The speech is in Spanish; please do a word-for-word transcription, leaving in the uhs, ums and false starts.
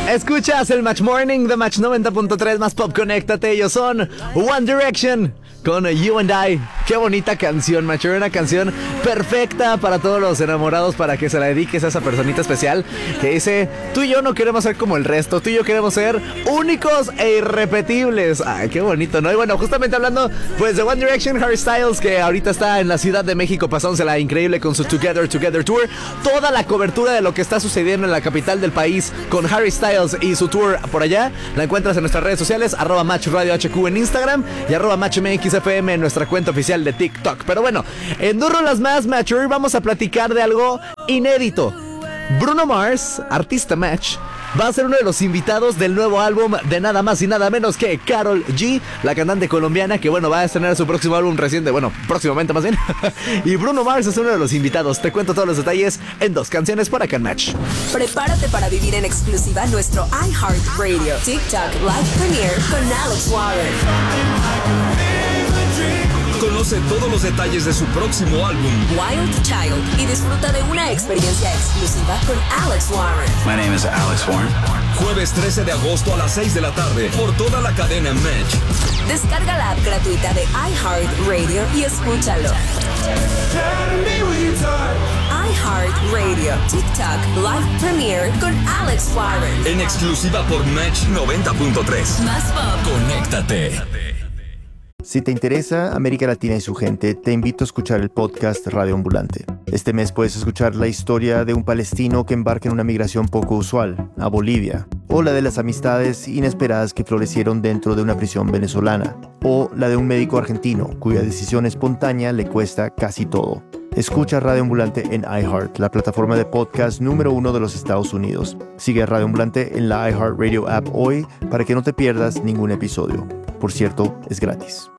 Escuchas el Match Morning de Match noventa punto tres más Pop. Conéctate, ellos son One Direction con You and I. Qué bonita canción, Match. Una canción perfecta para todos los enamorados, para que se la dediques a esa personita especial que dice: tú y yo no queremos ser como el resto, tú y yo queremos ser únicos e irrepetibles. Ay, qué bonito, ¿no? Y bueno, justamente hablando pues de One Direction, Harry Styles, que ahorita está en la Ciudad de México pasándosela increíble con su Together Together Tour. Toda la cobertura de lo que está sucediendo en la capital del país con Harry Styles y su tour por allá la encuentras en nuestras redes sociales, arroba Match Radio H Q en Instagram y arroba Match M X F M en nuestra cuenta oficial de TikTok. Pero bueno, en dos rolas más, Match, hoy vamos a platicar de algo inédito. Bruno Mars, artista Match, va a ser uno de los invitados del nuevo álbum de nada más y nada menos que Karol G, la cantante colombiana que, bueno, va a estrenar su próximo álbum reciente, bueno, próximamente más bien. Y Bruno Mars es uno de los invitados. Te cuento todos los detalles en dos canciones por acá en Match. Prepárate para vivir en exclusiva nuestro iHeartRadio TikTok Live Premiere con Alex Warren. Conoce todos los detalles de su próximo álbum, Wild Child, y disfruta de una experiencia exclusiva con Alex Warren. My name is Alex Warren. Jueves trece de agosto a las seis de la tarde por toda la cadena Match. Descarga la app gratuita de iHeartRadio y escúchalo. iHeartRadio TikTok Live Premiere con Alex Warren. En exclusiva por Match noventa punto tres. Más pop. Conéctate. Si te interesa América Latina y su gente, te invito a escuchar el podcast Radio Ambulante. Este mes puedes escuchar la historia de un palestino que embarca en una migración poco usual, a Bolivia, o la de las amistades inesperadas que florecieron dentro de una prisión venezolana, o la de un médico argentino cuya decisión espontánea le cuesta casi todo. Escucha Radio Ambulante en iHeart, la plataforma de podcast número uno de los Estados Unidos. Sigue a Radio Ambulante en la iHeartRadio app hoy para que no te pierdas ningún episodio. Por cierto, es gratis.